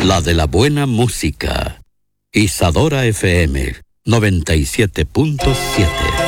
La de la buena música. Isadora FM 97.7.